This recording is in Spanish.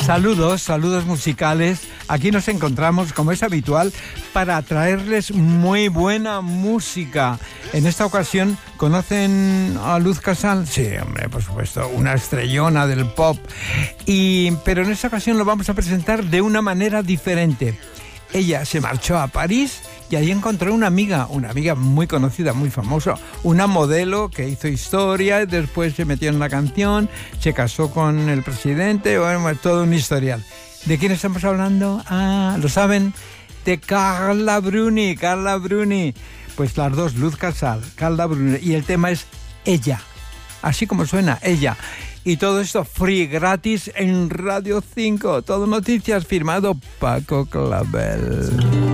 Saludos musicales. Aquí nos encontramos, como es habitual, para traerles muy buena música. En esta ocasión, ¿conocen a Luz Casal? Sí, hombre, por supuesto, una estrellona del pop. Pero en esta ocasión lo vamos a presentar de una manera diferente. Ella se marchó a París y ahí encontró una amiga muy conocida, muy famosa, una modelo que hizo historia, después se metió en la canción, se casó con el presidente, bueno, todo un historial. ¿De quién estamos hablando? ¿Lo saben? De Carla Bruni. Pues las dos, Luz Casal, Carla Bruni, y el tema es Ella, así como suena, Ella. Y todo esto free, gratis en Radio 5. Todo noticias, firmado Paco Clavel.